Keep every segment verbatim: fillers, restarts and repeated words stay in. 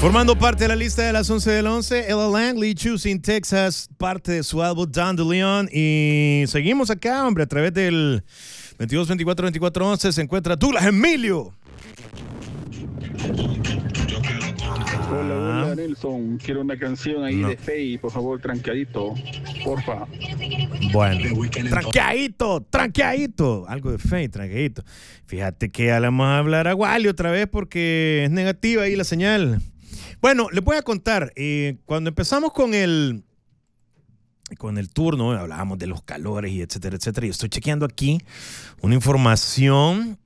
Formando parte de la lista de las once del once, Ella Langley, Choosing Texas, parte de su álbum Dandelion. Y seguimos acá, hombre, a través del veintidós veinticuatro veinticuatro once se encuentra Douglas Emilio. Hola, hola, Nelson. Quiero una canción ahí No. de Faye, por favor, tranqueadito, porfa. Bueno, tranqueadito, tranqueadito. Algo de fe, tranqueadito. Fíjate que ya le vamos a hablar a Wally otra vez porque es negativa ahí la señal. Bueno, les voy a contar. Eh, cuando empezamos con el, con el turno, hablábamos de los calores y etcétera, etcétera. Y estoy chequeando aquí una información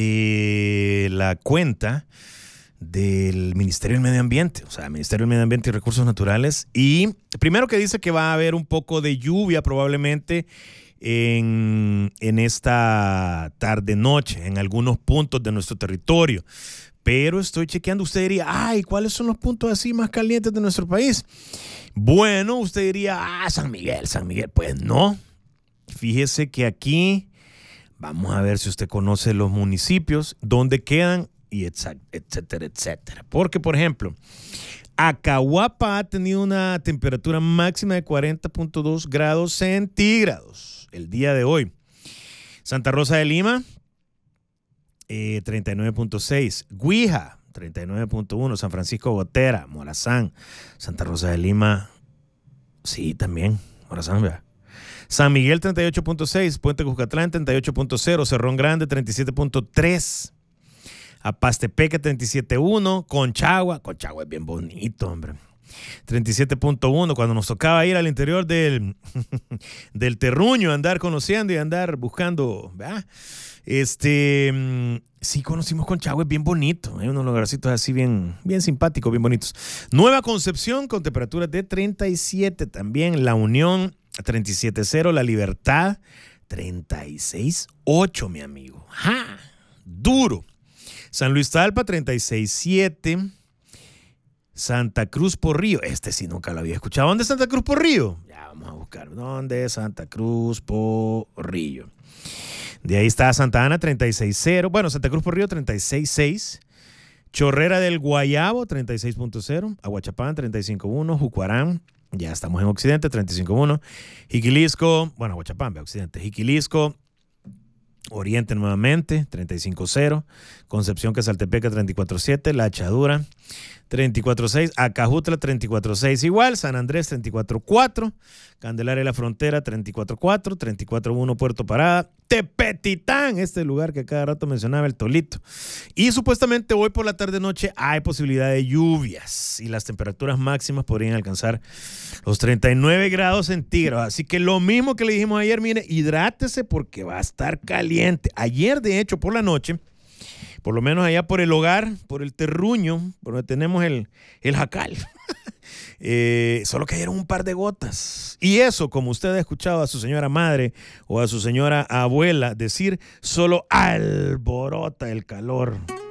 de la cuenta del Ministerio del Medio Ambiente, o sea, Ministerio del Medio Ambiente y Recursos Naturales, y primero que dice que va a haber un poco de lluvia probablemente en, en esta tarde-noche, en algunos puntos de nuestro territorio, pero estoy chequeando, usted diría, ay, ¿cuáles son los puntos así más calientes de nuestro país? Bueno, usted diría, ah, San Miguel, San Miguel, pues no, fíjese que aquí, vamos a ver si usted conoce los municipios donde quedan y etcétera, etcétera. Porque, por ejemplo, Acahuapa ha tenido una temperatura máxima de cuarenta punto dos grados centígrados el día de hoy. Santa Rosa de Lima, eh, treinta y nueve punto seis. Guija, treinta y nueve punto uno. San Francisco Gotera, Morazán. Santa Rosa de Lima, sí, también. Morazán, vea. San Miguel, treinta y ocho punto seis. Puente Cuscatlán, treinta y ocho punto cero. Cerrón Grande, treinta y siete punto tres. Apastepeque, treinta y siete punto uno. Conchagua, Conchagua es bien bonito, hombre. treinta y siete punto uno. Cuando nos tocaba ir al interior del, del terruño, andar conociendo y andar buscando, ¿verdad? Este, sí conocimos Conchagua, es bien bonito. Hay unos lugarcitos así bien, bien simpáticos, bien bonitos. Nueva Concepción con temperaturas de treinta y siete. También La Unión, treinta y siete punto cero. La Libertad, treinta y seis punto ocho, mi amigo. ¡Ja! Duro. San Luis Talpa, treinta y seis punto siete. Santa Cruz por Río. Este sí nunca lo había escuchado. ¿Dónde es Santa Cruz por Río? Ya vamos a buscar. ¿Dónde es Santa Cruz por Río? De ahí está Santa Ana, treinta y seis punto cero. Bueno, Santa Cruz por Río, treinta y seis punto seis. Chorrera del Guayabo, treinta y seis punto cero. Aguachapán, treinta y cinco punto uno. Jucuarán, ya estamos en Occidente, treinta y cinco punto uno. Jiquilisco, bueno, Aguachapán, ve Occidente. Jiquilisco, Oriente nuevamente, treinta y cinco punto cero. Concepción Quesaltepeque, treinta y cuatro punto siete. La Echadura, treinta y cuatro punto seis. Acajutla, treinta y cuatro punto seis igual. San Andrés, treinta y cuatro punto cuatro. Candelaria de la Frontera, treinta y cuatro punto cuatro. treinta y cuatro punto uno Puerto Parada. Tepetitán, este lugar que cada rato mencionaba, el Tolito. Y supuestamente hoy por la tarde-noche hay posibilidad de lluvias y las temperaturas máximas podrían alcanzar los treinta y nueve grados centígrados. Así que lo mismo que le dijimos ayer, mire, hidrátese porque va a estar caliente. Ayer, de hecho, por la noche, por lo menos allá por el hogar, por el terruño, por donde tenemos el, el jacal, eh, solo cayeron un par de gotas. Y eso, como usted ha escuchado a su señora madre o a su señora abuela decir, solo alborota el calor.